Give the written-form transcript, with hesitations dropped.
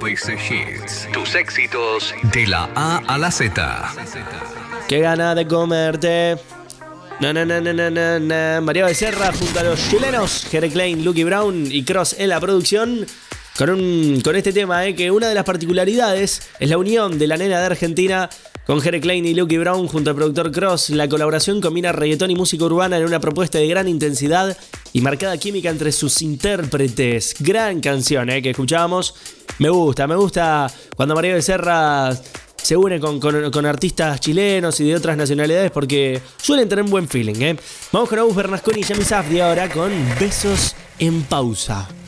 ABC Hits. Tus éxitos de la A a la Z. Qué gana de comerte. María Becerra junto a los chilenos Jere Klein, Lucky Brown y Cross en la producción. Con este tema, que una de las particularidades es la unión de la nena de Argentina con Jere Klein y Lucky Brown junto al productor Cross. La colaboración combina reggaetón y música urbana en una propuesta de gran intensidad y marcada química entre sus intérpretes. Gran canción que escuchábamos. Me gusta cuando María Becerra se une con artistas chilenos y de otras nacionalidades porque suelen tener un buen feeling. Vamos con Agus Bernasconi y Yami Safdie ahora con Besos en Pausa.